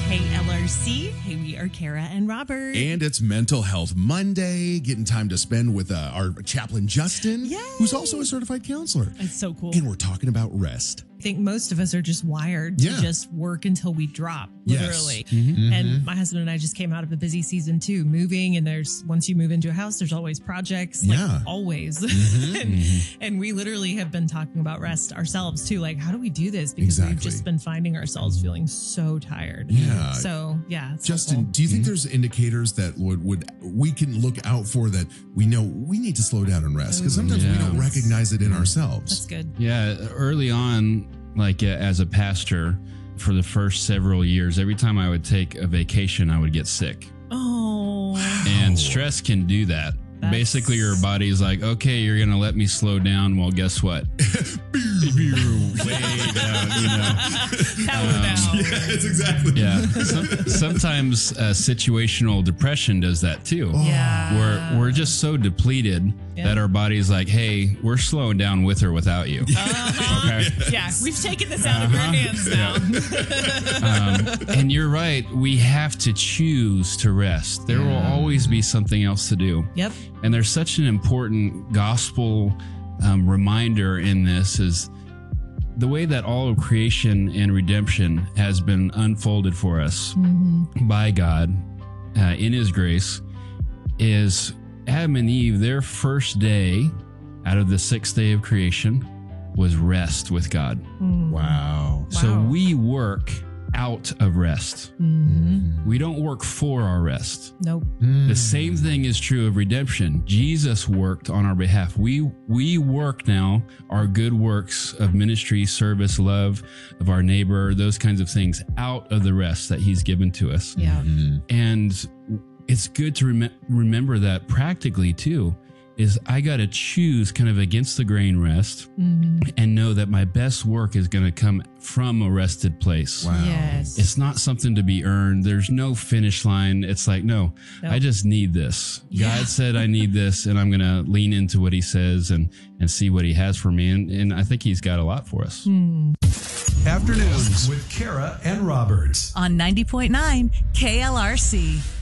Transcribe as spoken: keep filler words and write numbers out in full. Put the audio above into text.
K L R C. Hey, we are Kara and Robert. And it's Mental Health Monday, getting time to spend with uh, our chaplain, Justin, Yay. who's also a certified counselor. It's so cool. And we're talking about rest. I think most of us are just wired Yeah. to just work until we drop, Yes. literally. Mm-hmm. And my husband and I just came out of a busy season too, moving. And there's, once you move into a house, there's always projects. Like, Yeah. always. Mm-hmm. and, Mm-hmm. and we literally have been talking about rest ourselves too. Like, how do we do this? Because Exactly. we've just been finding ourselves feeling so tired. Yeah. So, yeah. It's Justin, helpful. do you think there's indicators that would, would we can look out for that we know we need to slow down and rest? Because sometimes we Yeah. don't recognize it in That's ourselves. good. Yeah, early on, like uh, as a pastor, for the first several years, every time I would take a vacation, I would get sick. Oh. And stress can do that. That's- Basically, your body's like, okay, you're going to let me slow down. Well, guess what? Way down, you know. Power down. Yeah, it's exactly. Yeah. Some, sometimes uh, situational depression does that too. Yeah. We're, we're just so depleted Yeah. that our body's like, hey, we're slowing down with or without you. Uh-huh. Okay. Yeah, we've taken this out of your hands now. Um, and you're right. We have to choose to rest. There will always be something else to do. Yep. And there's such an important gospel um, reminder in this is the way that all of creation and redemption has been unfolded for us by God uh, in his grace is Adam and Eve, their first day out of the sixth day of creation was rest with God. Wow. So Wow. we work out of rest. Mm-hmm. We don't work for our rest. Nope. The same thing is true of redemption. Jesus worked on our behalf. We we work now our good works of ministry, service, love of our neighbor, those kinds of things out of the rest that he's given to us. Yeah. And it's good to rem- remember that practically too, is I got to choose kind of against the grain rest and know that my best work is going to come from a rested place. Wow. Yes. It's not something to be earned. There's no finish line. It's like, no, No. I just need this. Yeah. God said I need this, and I'm going to lean into what he says and, and see what he has for me. And, and I think he's got a lot for us. Afternoons with Kara and Robert. On ninety point nine K L R C.